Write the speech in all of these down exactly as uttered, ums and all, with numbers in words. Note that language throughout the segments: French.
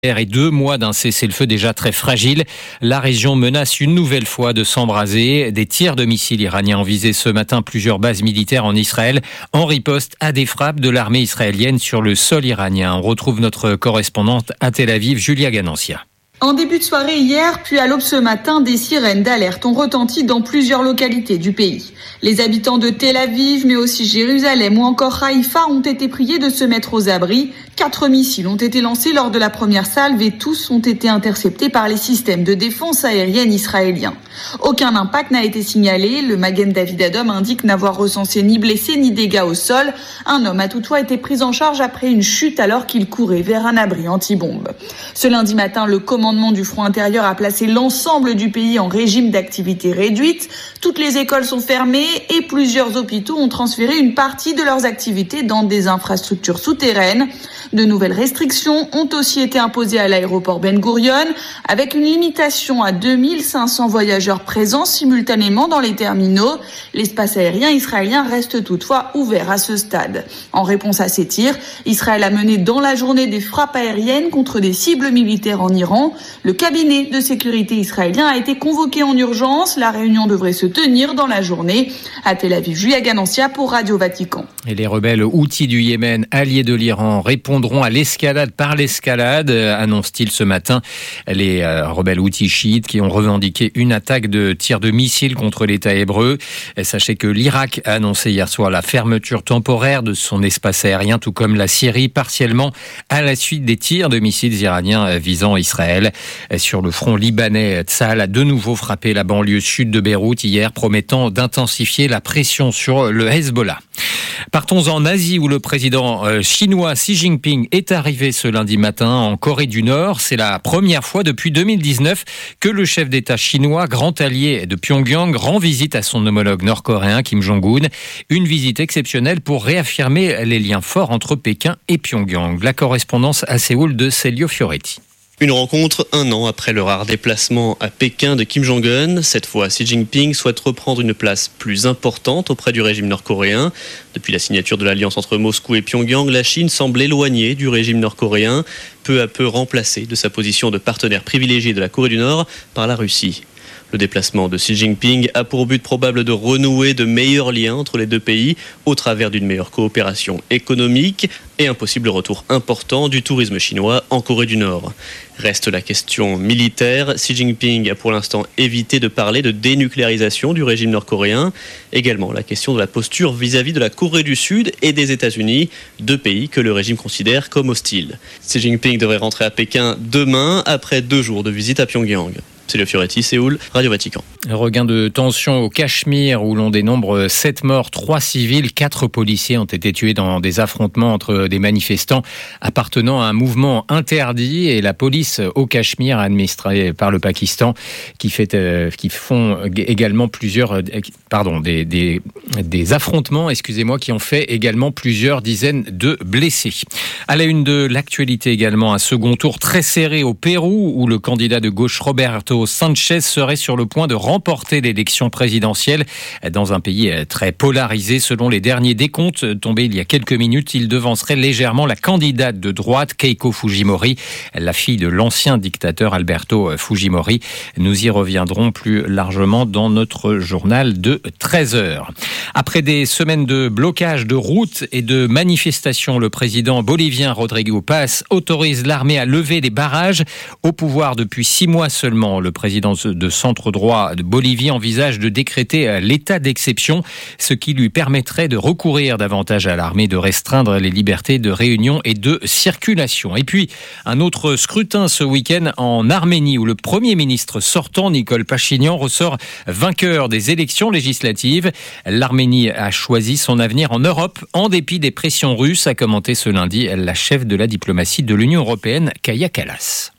Et deux mois d'un cessez-le-feu déjà très fragile, la région menace une nouvelle fois de s'embraser. Des tirs de missiles iraniens ont visé ce matin plusieurs bases militaires en Israël en riposte à des frappes de l'armée israélienne sur le sol iranien. On retrouve notre correspondante à Tel Aviv, Julia Ganancia. En début de soirée hier, puis à l'aube ce matin, des sirènes d'alerte ont retenti dans plusieurs localités du pays. Les habitants de Tel Aviv, mais aussi Jérusalem ou encore Haïfa ont été priés de se mettre aux abris. Quatre missiles ont été lancés lors de la première salve et tous ont été interceptés par les systèmes de défense aérienne israéliens. Aucun impact n'a été signalé. Le Magen David Adom indique n'avoir recensé ni blessés ni dégâts au sol. Un homme a toutefois été pris en charge après une chute alors qu'il courait vers un abri anti-bombe. Ce lundi matin, le commandement du front intérieur a placé l'ensemble du pays en régime d'activité réduite. Toutes les écoles sont fermées et plusieurs hôpitaux ont transféré une partie de leurs activités dans des infrastructures souterraines. De nouvelles restrictions ont aussi été imposées à l'aéroport Ben Gurion, avec une limitation à deux mille cinq cents voyageurs présents simultanément dans les terminaux. L'espace aérien israélien reste toutefois ouvert à ce stade. En réponse à ces tirs, Israël a mené dans la journée des frappes aériennes contre des cibles militaires en Iran. Le cabinet de sécurité israélien a été convoqué en urgence. La réunion devrait se tenir dans la journée. À Tel Aviv, Julia Ganancia pour Radio Vatican. Et les rebelles houthis du Yémen, alliés de l'Iran, répondront à l'escalade par l'escalade, annonce-t-il ce matin. Les euh, rebelles houthis chiites qui ont revendiqué une attaque de tir de missiles contre l'État hébreu. Et sachez que l'Irak a annoncé hier soir la fermeture temporaire de son espace aérien, tout comme la Syrie, partiellement à la suite des tirs de missiles iraniens visant Israël. Sur le front libanais, Tsahal a de nouveau frappé la banlieue sud de Beyrouth hier, promettant d'intensifier la pression sur le Hezbollah. Partons en Asie où le président chinois Xi Jinping est arrivé ce lundi matin en Corée du Nord. C'est la première fois depuis deux mille dix-neuf que le chef d'État chinois, grand allié de Pyongyang, rend visite à son homologue nord-coréen Kim Jong-un. Une visite exceptionnelle pour réaffirmer les liens forts entre Pékin et Pyongyang. La correspondance à Séoul de Celio Fioretti. Une rencontre un an après le rare déplacement à Pékin de Kim Jong-un. Cette fois, Xi Jinping souhaite reprendre une place plus importante auprès du régime nord-coréen. Depuis la signature de l'alliance entre Moscou et Pyongyang, la Chine semble éloignée du régime nord-coréen, peu à peu remplacée de sa position de partenaire privilégié de la Corée du Nord par la Russie. Le déplacement de Xi Jinping a pour but probable de renouer de meilleurs liens entre les deux pays au travers d'une meilleure coopération économique et un possible retour important du tourisme chinois en Corée du Nord. Reste la question militaire. Xi Jinping a pour l'instant évité de parler de dénucléarisation du régime nord-coréen. Également la question de la posture vis-à-vis de la Corée du Sud et des États-Unis, deux pays que le régime considère comme hostiles. Xi Jinping devrait rentrer à Pékin demain après deux jours de visite à Pyongyang. C'est le Fioretti, Séoul, Radio Vatican. Regain de tension au Cachemire où l'on dénombre sept morts, trois civils, quatre policiers ont été tués dans des affrontements entre des manifestants appartenant à un mouvement interdit et la police au Cachemire administrée par le Pakistan qui fait, euh, qui font également plusieurs, euh, pardon, des, des, des affrontements, excusez-moi, qui ont fait également plusieurs dizaines de blessés. À la une de l'actualité également, un second tour très serré au Pérou où le candidat de gauche Roberto Sanchez serait sur le point de remporter l'élection présidentielle dans un pays très polarisé. Selon les derniers décomptes tombés il y a quelques minutes, il devancerait légèrement la candidate de droite Keiko Fujimori, la fille de l'ancien dictateur Alberto Fujimori. Nous y reviendrons plus largement dans notre journal de treize heures. Après des semaines de blocage de routes et de manifestations, le président bolivien Rodrigo Paz autorise l'armée à lever les barrages. Au pouvoir depuis six mois seulement, le président de centre droit de Bolivie envisage de décréter l'état d'exception, ce qui lui permettrait de recourir davantage à l'armée, de restreindre les libertés de réunion et de circulation. Et puis, un autre scrutin ce week-end en Arménie où le Premier ministre sortant, Nicole Pachinian, ressort vainqueur des élections législatives. L'Arménie a choisi son avenir en Europe en dépit des pressions russes, a commenté ce lundi la chef de la diplomatie de l'Union européenne, Kaja Kallas.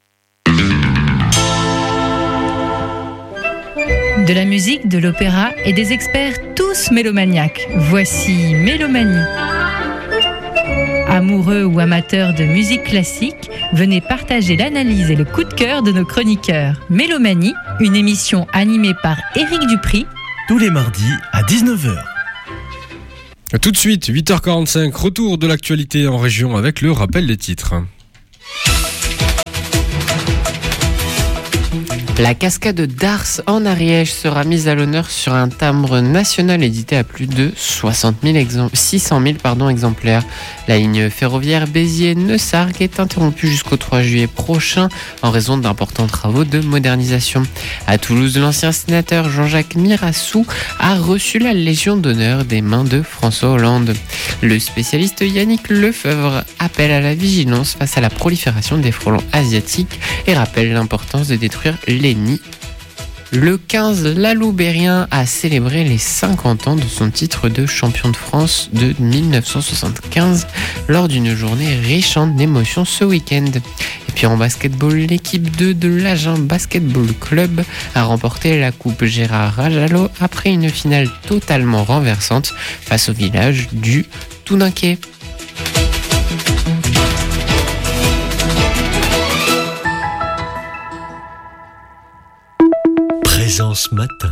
De la musique, de l'opéra et des experts tous mélomaniaques. Voici Mélomanie. Amoureux ou amateurs de musique classique, venez partager l'analyse et le coup de cœur de nos chroniqueurs. Mélomanie, une émission animée par Éric Dupri. Tous les mardis à dix-neuf heures. Tout de suite, huit heures quarante-cinq, retour de l'actualité en région avec le rappel des titres. La cascade d'Ars en Ariège sera mise à l'honneur sur un timbre national édité à plus de soixante mille exemp- six cent mille pardon, exemplaires. La ligne ferroviaire Béziers-Neussargues est interrompue jusqu'au trois juillet prochain en raison d'importants travaux de modernisation. À Toulouse, l'ancien sénateur Jean-Jacques Mirassou a reçu la Légion d'honneur des mains de François Hollande. Le spécialiste Yannick Lefebvre appelle à la vigilance face à la prolifération des frelons asiatiques et rappelle l'importance de détruire les nids. Le quinze, l'Aloubérien a célébré les cinquante ans de son titre de champion de France de dix-neuf cent soixante-quinze lors d'une journée riche en émotions ce week-end. Et puis en basketball, l'équipe deux de l'Agen Basketball Club a remporté la coupe Gérard Rajalo après une finale totalement renversante face au village du Touninquet. Présence matin.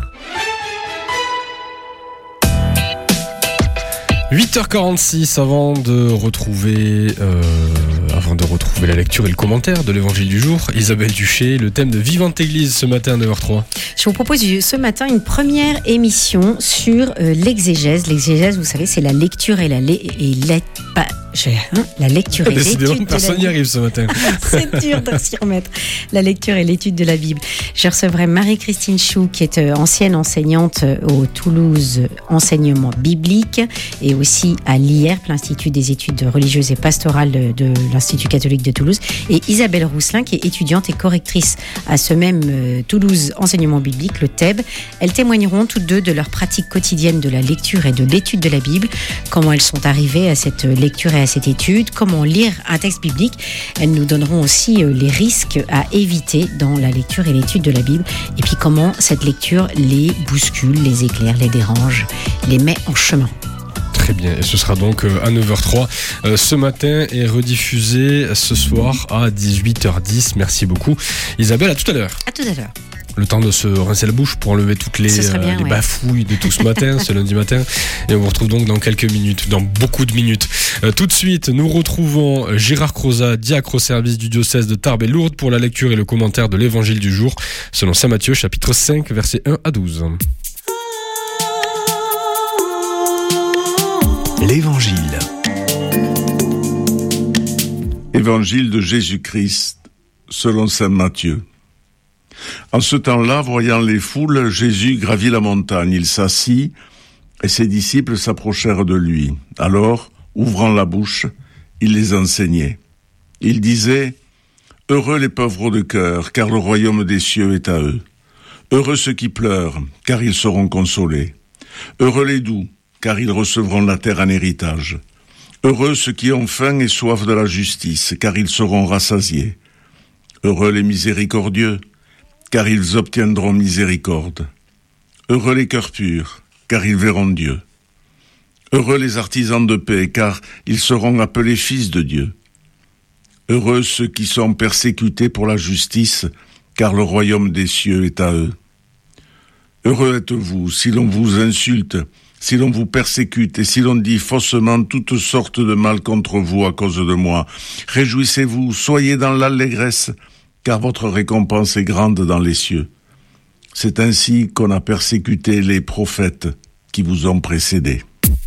huit heures quarante-six avant de retrouver euh, avant de retrouver la lecture et le commentaire de l'évangile du jour. Isabelle Duché, le thème de Vivante Église ce matin à neuf heures zéro trois. Je vous propose ce matin une première émission sur euh, l'exégèse. L'exégèse, vous savez, c'est la lecture et la lé- et la, pas, je, hein, la lecture et Décidément, l'étude personne n'y arrive ce matin. C'est dur de s'y remettre. La lecture et l'étude de la Bible. Je recevrai Marie-Christine Chou, qui est euh, ancienne enseignante au Toulouse Enseignement Biblique et aussi à l'I R P, l'Institut des études religieuses et pastorales de, de l'Institut catholique de Toulouse, et Isabelle Rousselin, qui est étudiante et correctrice à ce même euh, Toulouse Enseignement Biblique, le T E B. Elles témoigneront toutes deux de leur pratique quotidienne de la lecture et de l'étude de la Bible, comment elles sont arrivées à cette lecture et à cette étude, comment lire un texte biblique. Elles nous donneront aussi euh, les risques à éviter dans la lecture et l'étude de la Bible, et puis comment cette lecture les bouscule, les éclaire, les dérange, les met en chemin. Très bien, et ce sera donc à neuf heures zéro trois euh, ce matin et rediffusé ce soir à dix-huit heures dix. Merci beaucoup Isabelle, à tout à l'heure. À tout à l'heure. Le temps de se rincer la bouche pour enlever toutes les, bien, euh, les ouais. bafouilles de tout ce matin, ce lundi matin. Et on vous retrouve donc dans quelques minutes, dans beaucoup de minutes. Euh, tout de suite, nous retrouvons Gérard Crozat, diacre au service du diocèse de Tarbes et Lourdes pour la lecture et le commentaire de l'évangile du jour, selon saint Matthieu, chapitre cinq, versets un à douze. L'Évangile. Évangile de Jésus-Christ, selon saint Matthieu. En ce temps-là, voyant les foules, Jésus gravit la montagne. Il s'assit, et ses disciples s'approchèrent de lui. Alors, ouvrant la bouche, il les enseignait. Il disait, « Heureux les pauvres de cœur, car le royaume des cieux est à eux. Heureux ceux qui pleurent, car ils seront consolés. Heureux les doux, car ils recevront la terre en héritage. Heureux ceux qui ont faim et soif de la justice, car ils seront rassasiés. Heureux les miséricordieux, car ils obtiendront miséricorde. Heureux les cœurs purs, car ils verront Dieu. Heureux les artisans de paix, car ils seront appelés fils de Dieu. Heureux ceux qui sont persécutés pour la justice, car le royaume des cieux est à eux. Heureux êtes-vous si l'on vous insulte, si l'on vous persécute et si l'on dit faussement toutes sortes de mal contre vous à cause de moi. Réjouissez-vous, soyez dans l'allégresse, car votre récompense est grande dans les cieux. C'est ainsi qu'on a persécuté les prophètes qui vous ont précédés.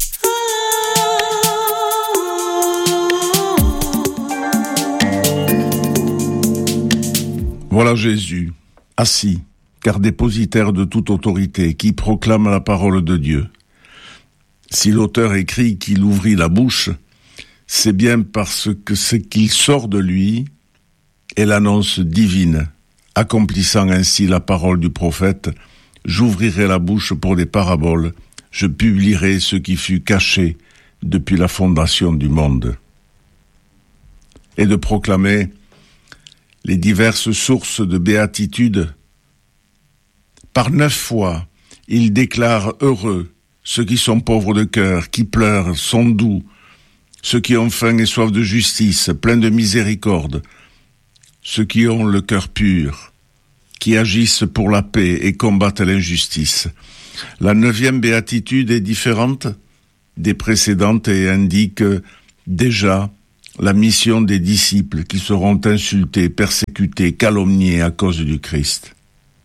Voilà Jésus, assis, car dépositaire de toute autorité, qui proclame la parole de Dieu. Si l'auteur écrit qu'il ouvrit la bouche, c'est bien parce que ce qu'il sort de lui est l'annonce divine, accomplissant ainsi la parole du prophète. J'ouvrirai la bouche pour des paraboles, je publierai ce qui fut caché depuis la fondation du monde. Et de proclamer les diverses sources de béatitude. Par neuf fois, il déclare heureux ceux qui sont pauvres de cœur, qui pleurent, sont doux, ceux qui ont faim et soif de justice, pleins de miséricorde, ceux qui ont le cœur pur, qui agissent pour la paix et combattent l'injustice. La neuvième béatitude est différente des précédentes et indique déjà la mission des disciples qui seront insultés, persécutés, calomniés à cause du Christ.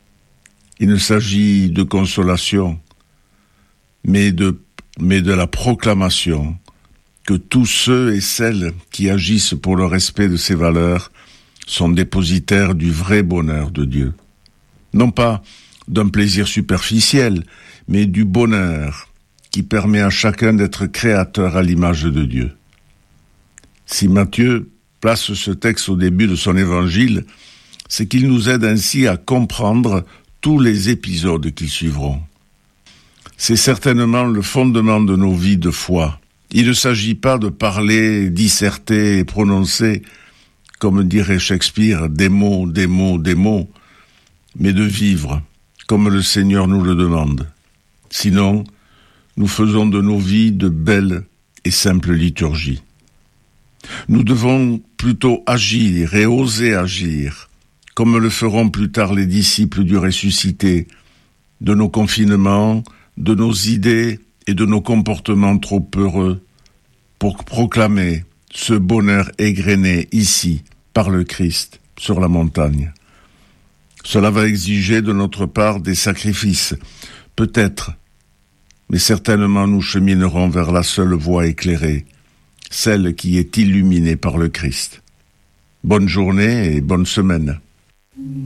Il ne s'agit de consolation, mais de, mais de la proclamation que tous ceux et celles qui agissent pour le respect de ces valeurs sont dépositaires du vrai bonheur de Dieu. Non pas d'un plaisir superficiel, mais du bonheur qui permet à chacun d'être créateur à l'image de Dieu. Si Matthieu place ce texte au début de son évangile, c'est qu'il nous aide ainsi à comprendre tous les épisodes qui suivront. C'est certainement le fondement de nos vies de foi. Il ne s'agit pas de parler, disserter et prononcer, comme dirait Shakespeare, des mots, des mots, des mots, mais de vivre, comme le Seigneur nous le demande. Sinon, nous faisons de nos vies de belles et simples liturgies. Nous devons plutôt agir et oser agir, comme le feront plus tard les disciples du ressuscité, de nos confinements, de nos idées et de nos comportements trop heureux, pour proclamer ce bonheur égrené ici, par le Christ, sur la montagne. Cela va exiger de notre part des sacrifices, peut-être, mais certainement nous cheminerons vers la seule voie éclairée, celle qui est illuminée par le Christ. Bonne journée et bonne semaine.